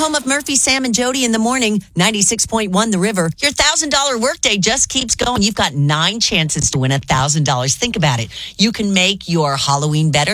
home of Murphy, Sam, and Jody in the morning, 96.1 The River. Your $1,000 workday just keeps going. You've got 9 chances to win $1,000. Think about it. You can make your Halloween better.